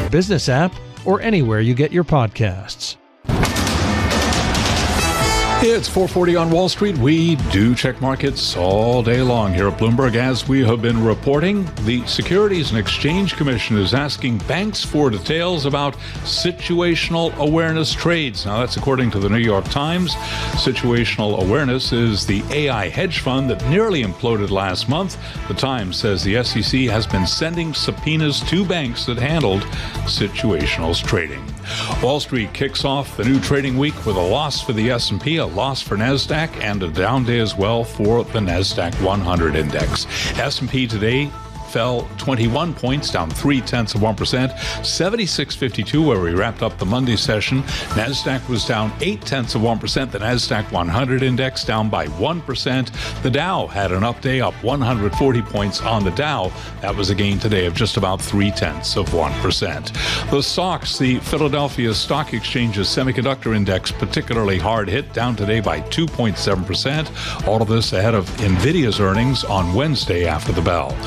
business app or anywhere you get your podcasts. It's 4:40 on Wall Street. We do check markets all day long here at Bloomberg. As we have been reporting, the Securities and Exchange Commission is asking banks for details about situational awareness trades. Now, that's according to the New York Times. Situational awareness is the AI hedge fund that nearly imploded last month. The Times says the SEC has been sending subpoenas to banks that handled situational trading. Wall Street kicks off the new trading week with a loss for the S&P, a loss for NASDAQ, and a down day as well for the NASDAQ 100 index. S&P today fell 21 points, down 0.3%, 76.52 where we wrapped up the Monday session. NASDAQ was down 0.8%, the NASDAQ 100 index down by 1%. The Dow had an up day, up 140 points on the Dow. That was a gain today of just about 0.3%. The stocks, the Philadelphia Stock Exchange's semiconductor index, particularly hard hit, down today by 2.7%. All of this ahead of NVIDIA's earnings on Wednesday after the bell.